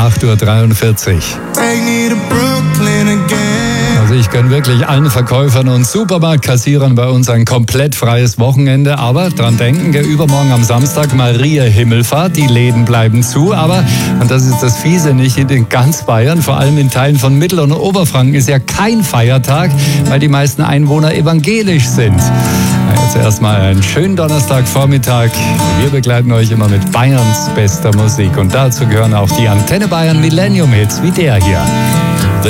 8:43 Uhr. Also ich gönne wirklich allen Verkäufern und Supermarktkassierern bei uns ein komplett freies Wochenende. Aber dran denken, übermorgen am Samstag Maria Himmelfahrt. Die Läden bleiben zu. Aber, und das ist das Fiese, nicht in ganz Bayern, vor allem in Teilen von Mittel- und Oberfranken ist ja kein Feiertag, weil die meisten Einwohner evangelisch sind. Jetzt erstmal einen schönen Donnerstagvormittag. Wir begleiten euch immer mit Bayerns bester Musik. Und dazu gehören auch die Antenne Bayern Millennium Hits wie der hier.